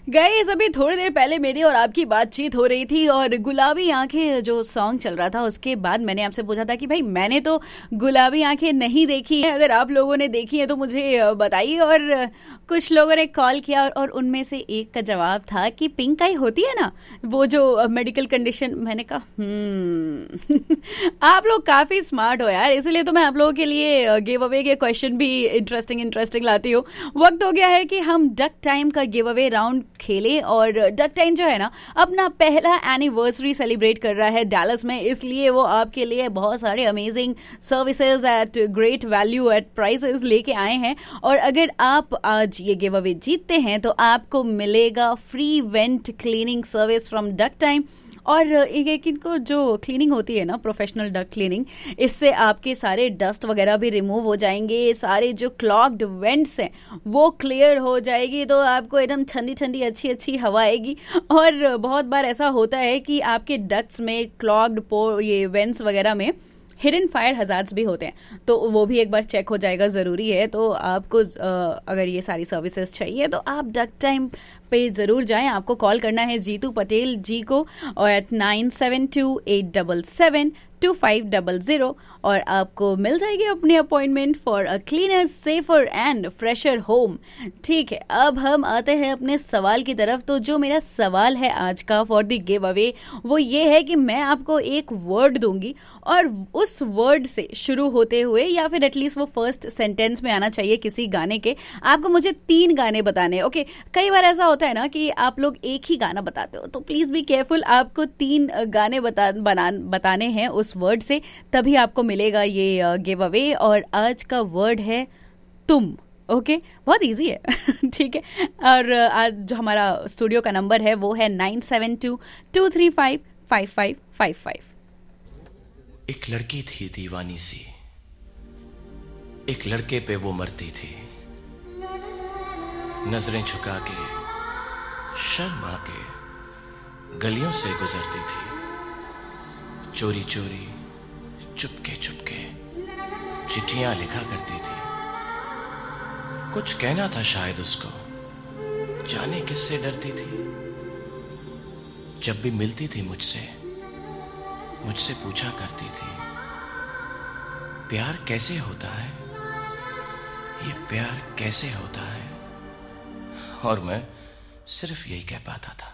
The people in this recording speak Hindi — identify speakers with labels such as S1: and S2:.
S1: गाइस अभी थोड़ी देर पहले मेरी और आपकी बातचीत हो रही थी और गुलाबी आंखें जो सॉन्ग चल रहा था उसके बाद मैंने आपसे पूछा था कि भाई मैंने तो गुलाबी आंखें नहीं देखी है, अगर आप लोगों ने देखी है तो मुझे बताइए। और कुछ लोगों ने कॉल किया और उनमें से एक का जवाब था कि पिंक आई होती है ना, वो जो मेडिकल कंडीशन। मैंने कहा आप लोग काफी स्मार्ट हो यार, इसलिए तो मैं आप लोगों के लिए गिव अवे के क्वेश्चन भी इंटरेस्टिंग लाती हूँ। वक्त हो गया है कि हम डक टाइम का गिव अवे राउंड खेले और डक टाइम जो है ना अपना पहला एनिवर्सरी सेलिब्रेट कर रहा है डैलस में, इसलिए वो आपके लिए बहुत सारे amazing services at great value eight prices लेके आए हैं। और अगर आप आज ये गिव अवे जीतते हैं तो आपको मिलेगा free went cleaning service from duck time. और एक इनको जो क्लीनिंग होती है ना, प्रोफेशनल डक क्लीनिंग, इससे आपके सारे डस्ट वगैरह भी रिमूव हो जाएंगे, सारे जो क्लॉग्ड वेंट्स हैं वो क्लियर हो जाएगी, तो आपको एकदम ठंडी ठंडी अच्छी अच्छी हवा आएगी। और बहुत बार ऐसा होता है कि आपके डक्ट्स में क्लॉग्ड ये वेंट्स वगैरह में हिडन फायर हजार्ड्स भी होते हैं, तो वो भी एक बार चेक हो जाएगा, ज़रूरी है। तो आपको अगर ये सारी सर्विसेज चाहिए तो आप डक टाइम पे ज़रूर जाएं। आपको कॉल करना है जीतू पटेल जी को और एट 9728772500 और आपको मिल जाएगी अपनी appointment for a cleaner safer and fresher home. ठीक है, अब हम आते हैं अपने सवाल की तरफ। तो जो मेरा सवाल है आज का फॉर द गिव अवे वो ये है कि मैं आपको एक वर्ड दूंगी और उस वर्ड से शुरू होते हुए या फिर एटलीस्ट वो फर्स्ट सेंटेंस में आना चाहिए किसी गाने के, आपको मुझे 3 गाने बताने हैं। ओके, कई बार ऐसा होता है ना कि आप लोग एक ही गाना बताते हो, तो प्लीज बी केयरफुल, आपको 3 गाने बताने हैं उस वर्ड से, तभी आपको मिलेगा ये गिव अवे। और आज का वर्ड है तुम। ओके, बहुत इजी है ठीक है। और आज जो हमारा स्टूडियो का नंबर है वो है 9722355555।
S2: एक लड़की थी दीवानी सी, एक लड़के पे वो मरती थी, नजरें झुका के शर्मा के गलियों से गुजरती थी, चोरी चोरी चुपके चुपके चिट्ठियां लिखा करती थी। कुछ कहना था शायद उसको, जाने किससे डरती थी। जब भी मिलती थी मुझसे पूछा करती थी, प्यार कैसे होता है, ये प्यार कैसे होता है। और मैं सिर्फ यही कह पाता था।